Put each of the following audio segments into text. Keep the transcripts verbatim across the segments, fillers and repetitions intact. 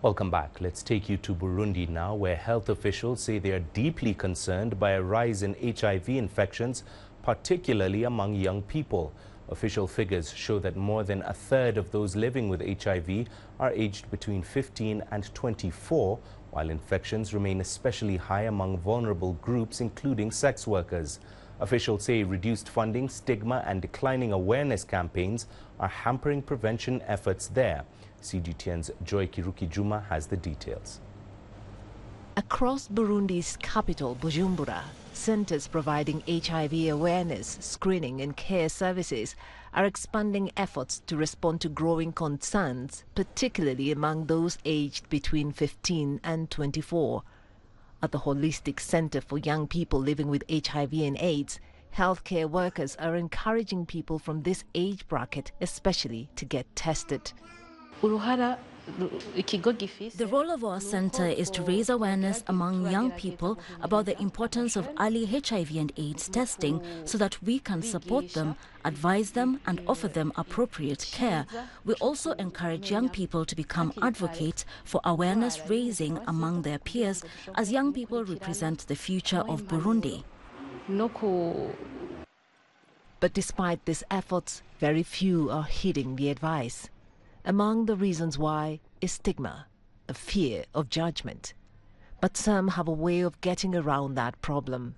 Welcome back. Let's take you to Burundi now, where health officials say they are deeply concerned by a rise in H I V infections, particularly among young people. Official figures show that more than a third of those living with H I V are aged between fifteen and twenty-four, while infections remain especially high among vulnerable groups, including sex workers. Officials say reduced funding, stigma, and declining awareness campaigns are hampering prevention efforts there. C G T N's Joy Kirukijuma has the details. Across Burundi's capital, Bujumbura, centers providing H I V awareness, screening and care services are expanding efforts to respond to growing concerns, particularly among those aged between fifteen and twenty-four. At the Holistic Center for Young People Living with H I V and AIDS, healthcare workers are encouraging people from this age bracket especially to get tested. The role of our center is to raise awareness among young people about the importance of early H I V and AIDS testing so that we can support them, advise them and offer them appropriate care. We also encourage young people to become advocates for awareness raising among their peers, as young people represent the future of Burundi. But despite these efforts, very few are heeding the advice. Among the reasons why is stigma, a fear of judgment. But some have a way of getting around that problem.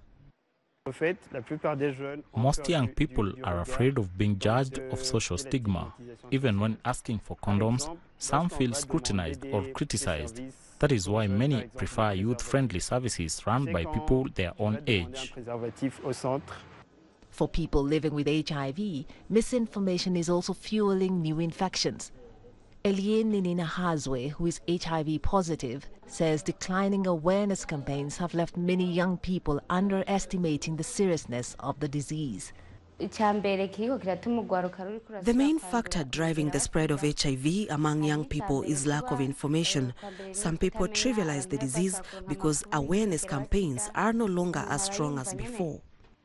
Most young people are afraid of being judged of social stigma. Even when asking for condoms, some feel scrutinized or criticized. That is why many prefer youth-friendly services run by people their own age. For people living with H I V, misinformation is also fueling new infections. Elie Ninina-Hazwe, who is H I V positive, says declining awareness campaigns have left many young people underestimating the seriousness of the disease. The main factor driving the spread of H I V among young people is lack of information. Some people trivialize the disease because awareness campaigns are no longer as strong as before.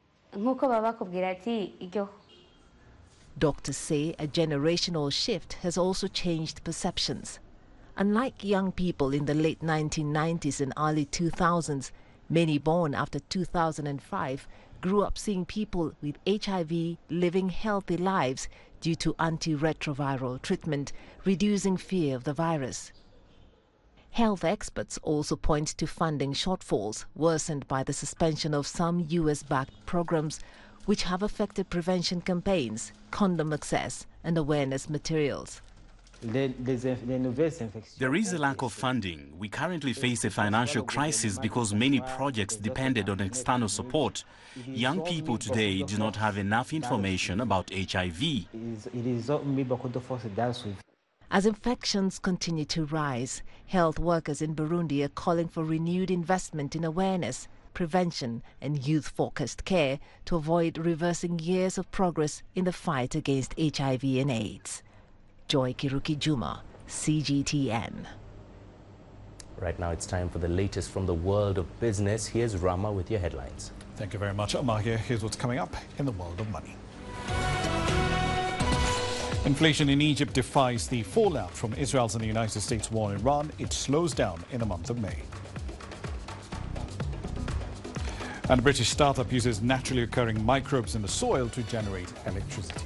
Doctors say a generational shift has also changed perceptions. Unlike young people in the late nineteen nineties and early two thousands, many born after two thousand five grew up seeing people with H I V living healthy lives due to antiretroviral treatment, reducing fear of the virus. Health experts also point to funding shortfalls worsened by the suspension of some U S-backed programs which have affected prevention campaigns, condom access and awareness materials. There is a lack of funding. We currently face a financial crisis because many projects depended on external support. Young people today do not have enough information about H I V. As infections continue to rise, health workers in Burundi are calling for renewed investment in awareness, prevention and youth-focused care to avoid reversing years of progress in the fight against H I V and AIDS. Joy Kirukijuma, C G T N. Right now it's time for the latest from the world of business. Here's Rama with your headlines. Thank you very much, Omar. Here, here's what's coming up in the world of money. Inflation in Egypt defies the fallout from Israel's and the United States war in Iran. It slows down in the month of May. And a British startup uses naturally occurring microbes in the soil to generate electricity.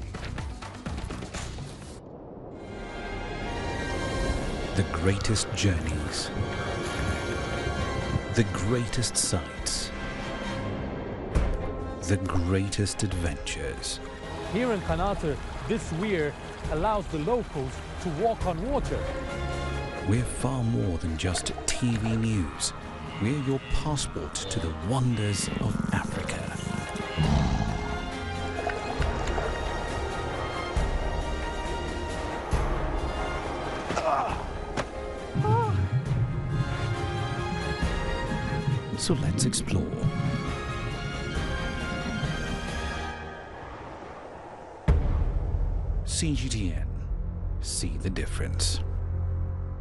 The greatest journeys, the greatest sights, the greatest adventures. Here in Qanater, this weir allows the locals to walk on water. We're far more than just T V news. We're your passport to the wonders of Africa. So let's explore. C G T N. See the difference.